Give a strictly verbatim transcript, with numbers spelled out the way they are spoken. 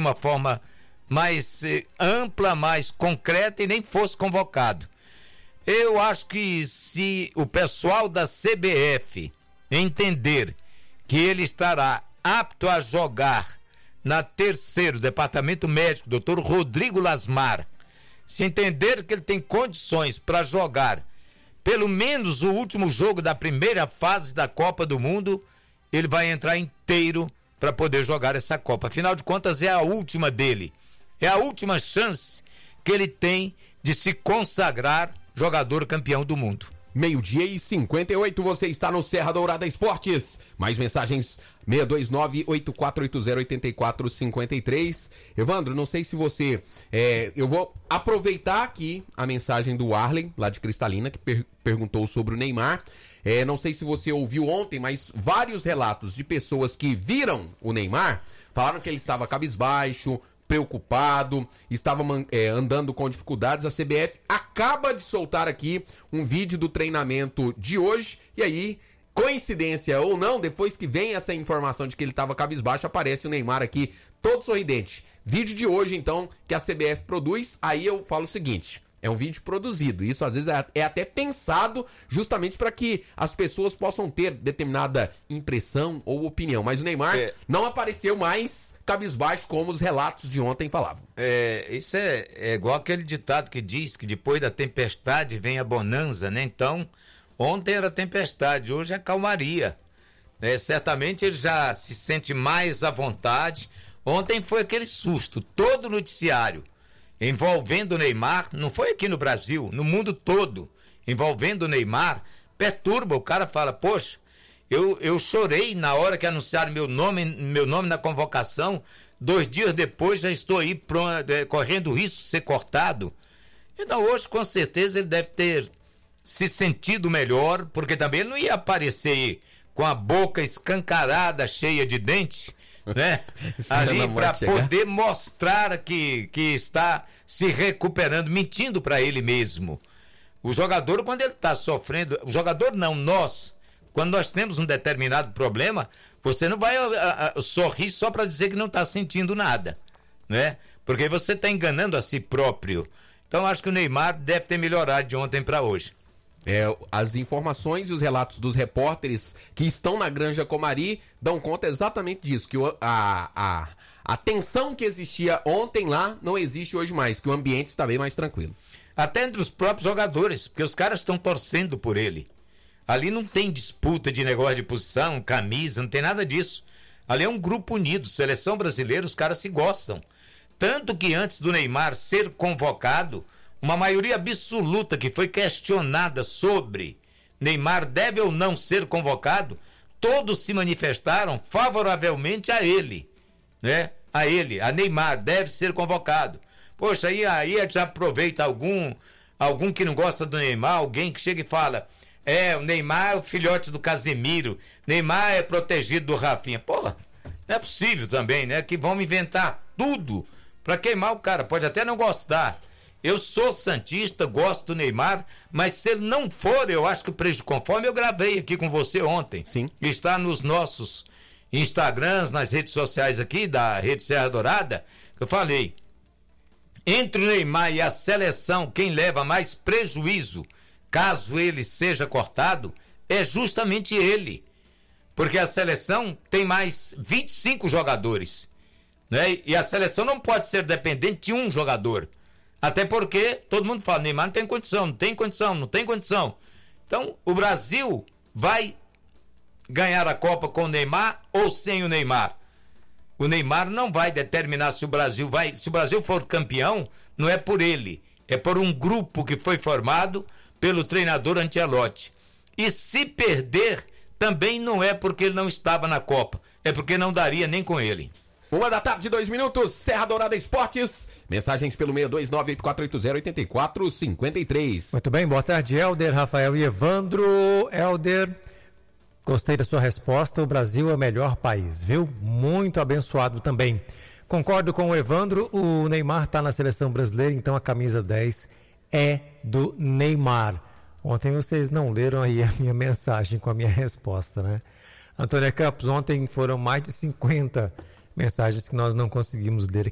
uma forma mais eh, ampla, mais concreta e nem fosse convocado. Eu acho que se o pessoal da C B F entender que ele estará apto a jogar na terceiro, departamento médico, doutor Rodrigo Lasmar, se entender que ele tem condições para jogar pelo menos o último jogo da primeira fase da Copa do Mundo, ele vai entrar inteiro para poder jogar essa Copa. Afinal de contas, é a última dele. É a última chance que ele tem de se consagrar jogador campeão do mundo. Meio-dia e cinquenta e oito, você está no Serra Dourada Esportes. Mais mensagens, seis dois nove, oito quatro oito zero, oito quatro cinco três. Evandro, não sei se você... É, eu vou aproveitar aqui a mensagem do Arlen, lá de Cristalina, que per- perguntou sobre o Neymar. É, não sei se você ouviu ontem, mas vários relatos de pessoas que viram o Neymar falaram que ele estava cabisbaixo, preocupado, estava é, andando com dificuldades. A C B F acaba de soltar aqui um vídeo do treinamento de hoje, e aí, coincidência ou não, depois que vem essa informação de que ele estava cabisbaixo, aparece o Neymar aqui todo sorridente. Vídeo de hoje, então, que a C B F produz. Aí eu falo o seguinte: é um vídeo produzido, isso às vezes é até pensado justamente para que as pessoas possam ter determinada impressão ou opinião, mas o Neymar é. não apareceu mais cabisbaixo como os relatos de ontem falavam. É, isso é, é igual aquele ditado que diz que depois da tempestade vem a bonança, né? Então, ontem era tempestade, hoje é calmaria, né? Certamente ele já se sente mais à vontade. Ontem foi aquele susto, todo noticiário envolvendo o Neymar, não foi aqui no Brasil, no mundo todo, envolvendo o Neymar, perturba. O cara fala, poxa, eu, eu chorei na hora que anunciaram meu nome, meu nome na convocação, dois dias depois já estou aí pronto, é, correndo o risco de ser cortado. Então hoje com certeza ele deve ter se sentido melhor, porque também ele não ia aparecer com a boca escancarada, cheia de dente, né? Ali para poder mostrar que, que está se recuperando, mentindo para ele mesmo. O jogador, quando ele está sofrendo, o jogador não, nós, quando nós temos um determinado problema, você não vai a, a, sorrir só para dizer que não está sentindo nada, né? Porque você está enganando a si próprio. Então acho que o Neymar deve ter melhorado de ontem para hoje. É, as informações e os relatos dos repórteres que estão na Granja Comari dão conta exatamente disso, que o, a, a, a tensão que existia ontem lá não existe hoje mais, que o ambiente está bem mais tranquilo. Até entre os próprios jogadores, porque os caras estão torcendo por ele. Ali não tem disputa de negócio de posição, camisa, não tem nada disso. Ali é um grupo unido, seleção brasileira, os caras se gostam. Tanto que antes do Neymar ser convocado, uma maioria absoluta que foi questionada sobre Neymar deve ou não ser convocado, todos se manifestaram favoravelmente a ele, né? A ele, a Neymar deve ser convocado. Poxa, aí, aí já aproveita algum, algum que não gosta do Neymar, alguém que chega e fala, é, o Neymar é o filhote do Casemiro, Neymar é protegido do Rafinha. Porra, não é possível também, né? Que vão inventar tudo para queimar o cara, pode até não gostar. Eu sou santista, gosto do Neymar, mas se ele não for, eu acho que o preço, conforme eu gravei aqui com você ontem, sim, está nos nossos Instagrams, nas redes sociais aqui da Rede Serra Dourada, que eu falei, entre o Neymar e a seleção, quem leva mais prejuízo, caso ele seja cortado, é justamente ele, porque a seleção tem mais vinte e cinco jogadores, né? E a seleção não pode ser dependente de um jogador. Até porque todo mundo fala, Neymar não tem condição, não tem condição, não tem condição. Então, o Brasil vai ganhar a Copa com o Neymar ou sem o Neymar? O Neymar não vai determinar se o Brasil vai... Se o Brasil for campeão, não é por ele, é por um grupo que foi formado pelo treinador Ancelotti. E se perder, também não é porque ele não estava na Copa, é porque não daria nem com ele. Uma da tarde, dois minutos, Serra Dourada Esportes. Mensagens pelo seis dois nove, oito quatro oito zero, oito quatro cinco três. Muito bem, boa tarde, Helder, Rafael e Evandro. Helder, gostei da sua resposta, o Brasil é o melhor país, viu? Muito abençoado também. Concordo com o Evandro, o Neymar está na seleção brasileira, então a camisa dez é do Neymar. Ontem vocês não leram aí a minha mensagem com a minha resposta, né? Antônia Campos, ontem foram mais de cinquenta mensagens que nós não conseguimos ler aqui